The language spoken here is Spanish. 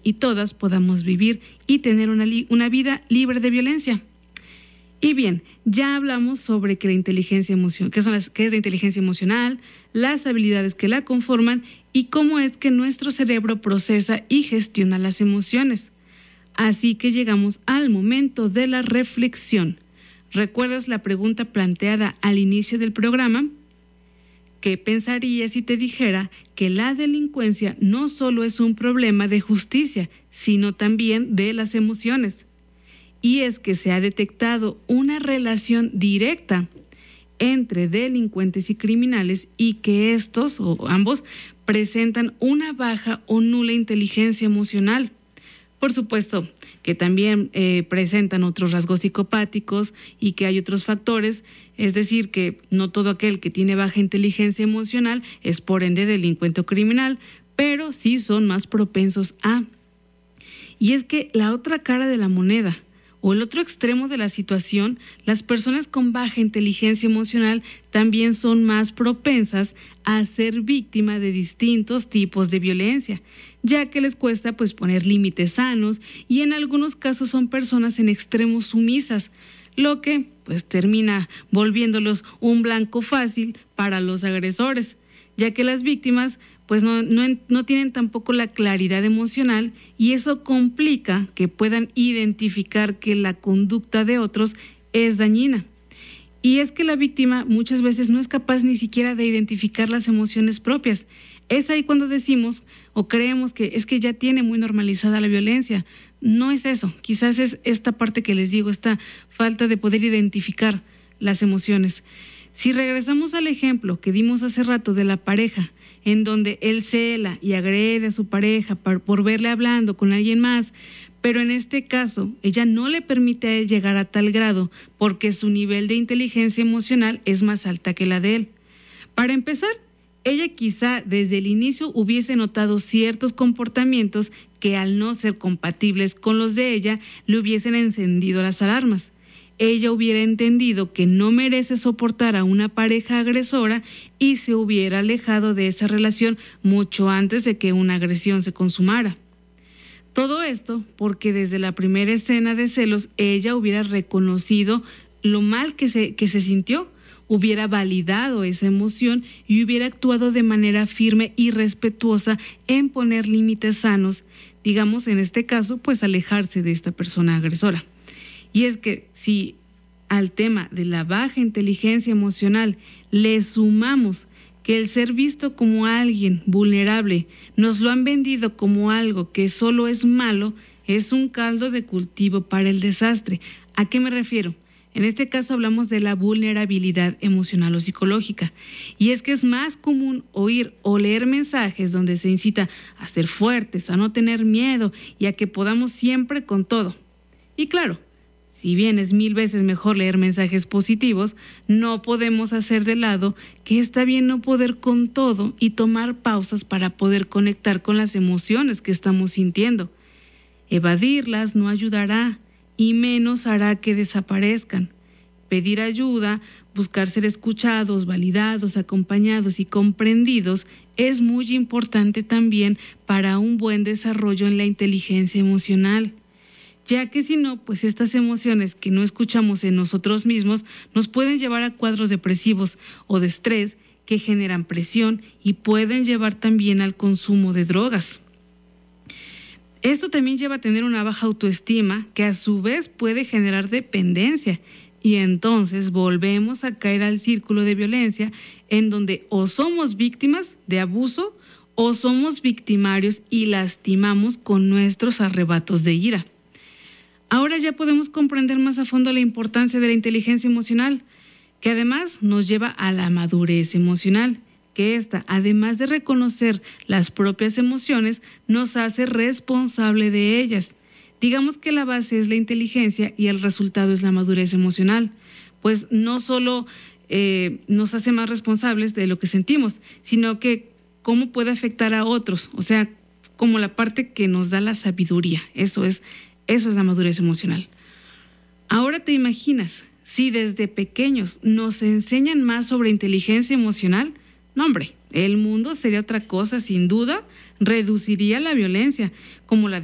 y todas podamos vivir y tener una vida libre de violencia. Y bien, ya hablamos sobre que la inteligencia emocional, qué es la inteligencia emocional, las habilidades que la conforman y cómo es que nuestro cerebro procesa y gestiona las emociones. Así que llegamos al momento de la reflexión. ¿Recuerdas la pregunta planteada al inicio del programa? ¿Qué pensarías si te dijera que la delincuencia no solo es un problema de justicia, sino también de las emociones? Y es que se ha detectado una relación directa entre delincuentes y criminales y que estos, o ambos, presentan una baja o nula inteligencia emocional. Por supuesto que también presentan otros rasgos psicopáticos y que hay otros factores, es decir, que no todo aquel que tiene baja inteligencia emocional es por ende delincuente o criminal, pero sí son más propensos a. Y es que la otra cara de la moneda, o el otro extremo de la situación, las personas con baja inteligencia emocional también son más propensas a ser víctima de distintos tipos de violencia, ya que les cuesta poner límites sanos y en algunos casos son personas en extremos sumisas, lo que termina volviéndolos un blanco fácil para los agresores, ya que las víctimas no tienen tampoco la claridad emocional y eso complica que puedan identificar que la conducta de otros es dañina. Y es que la víctima muchas veces no es capaz ni siquiera de identificar las emociones propias. Es ahí cuando decimos o creemos que es que ya tiene muy normalizada la violencia. No es eso, quizás es esta parte que les digo, esta falta de poder identificar las emociones. Si regresamos al ejemplo que dimos hace rato de la pareja, en donde él cela y agrede a su pareja por verle hablando con alguien más, pero en este caso ella no le permite a él llegar a tal grado porque su nivel de inteligencia emocional es más alta que la de él. Para empezar, ella quizá desde el inicio hubiese notado ciertos comportamientos que al no ser compatibles con los de ella le hubiesen encendido las alarmas. Ella hubiera entendido que no merece soportar a una pareja agresora y se hubiera alejado de esa relación mucho antes de que una agresión se consumara. Todo esto porque desde la primera escena de celos ella hubiera reconocido lo mal que se sintió, hubiera validado esa emoción y hubiera actuado de manera firme y respetuosa en poner límites sanos, digamos en este caso, alejarse de esta persona agresora. Y es que si al tema de la baja inteligencia emocional le sumamos que el ser visto como alguien vulnerable nos lo han vendido como algo que solo es malo, es un caldo de cultivo para el desastre. ¿A qué me refiero? En este caso hablamos de la vulnerabilidad emocional o psicológica. Y es que es más común oír o leer mensajes donde se incita a ser fuertes, a no tener miedo y a que podamos siempre con todo. Y claro, si bien es 1000 veces mejor leer mensajes positivos, no podemos hacer de lado que está bien no poder con todo y tomar pausas para poder conectar con las emociones que estamos sintiendo. Evadirlas no ayudará y menos hará que desaparezcan. Pedir ayuda, buscar ser escuchados, validados, acompañados y comprendidos es muy importante también para un buen desarrollo en la inteligencia emocional. Ya que si no, estas emociones que no escuchamos en nosotros mismos nos pueden llevar a cuadros depresivos o de estrés que generan presión y pueden llevar también al consumo de drogas. Esto también lleva a tener una baja autoestima que a su vez puede generar dependencia y entonces volvemos a caer al círculo de violencia en donde o somos víctimas de abuso o somos victimarios y lastimamos con nuestros arrebatos de ira. Ahora ya podemos comprender más a fondo la importancia de la inteligencia emocional, que además nos lleva a la madurez emocional, que esta, además de reconocer las propias emociones, nos hace responsable de ellas. Digamos que la base es la inteligencia y el resultado es la madurez emocional, pues no solo nos hace más responsables de lo que sentimos, sino que cómo puede afectar a otros, o sea, como la parte que nos da la sabiduría, eso es la madurez emocional. Ahora te imaginas, si desde pequeños nos enseñan más sobre inteligencia emocional, no hombre, el mundo sería otra cosa, sin duda, reduciría la violencia, como la